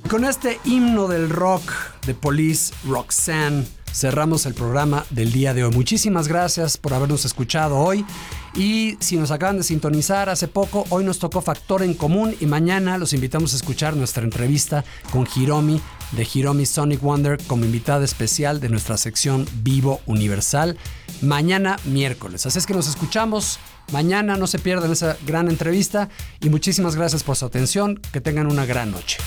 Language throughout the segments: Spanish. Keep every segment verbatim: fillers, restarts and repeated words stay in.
Con este himno del rock de Police, Roxanne, cerramos el programa del día de hoy. Muchísimas gracias por habernos escuchado hoy. Y si nos acaban de sintonizar hace poco, hoy nos tocó Factor en Común y mañana los invitamos a escuchar nuestra entrevista con Hiromi de Hiromi Sonic Wonder como invitada especial de nuestra sección Vivo Universal. Mañana miércoles. Así es que nos escuchamos mañana. No se pierdan esa gran entrevista y muchísimas gracias por su atención. Que tengan una gran noche.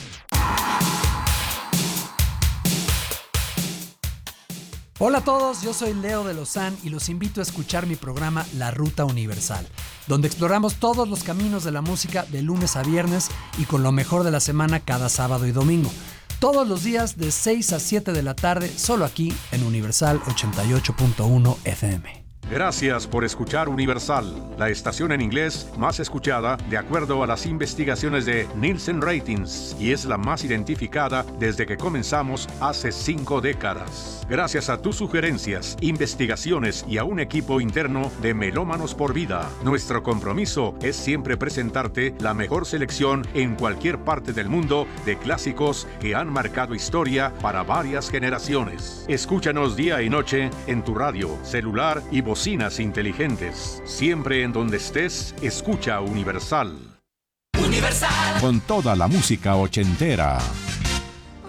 Hola a todos, yo soy Leo de Lozán y los invito a escuchar mi programa La Ruta Universal, donde exploramos todos los caminos de la música de lunes a viernes y con lo mejor de la semana cada sábado y domingo. Todos los días de seis a siete de la tarde, solo aquí en Universal ochenta y ocho punto uno F M. Gracias por escuchar Universal, la estación en inglés más escuchada de acuerdo a las investigaciones de Nielsen Ratings y es la más identificada desde que comenzamos hace cinco décadas. Gracias a tus sugerencias, investigaciones y a un equipo interno de Melómanos por Vida, nuestro compromiso es siempre presentarte la mejor selección en cualquier parte del mundo de clásicos que han marcado historia para varias generaciones. Escúchanos día y noche en tu radio, celular y bocinas inteligentes. Siempre en donde estés, escucha Universal. Universal. Con toda la música ochentera.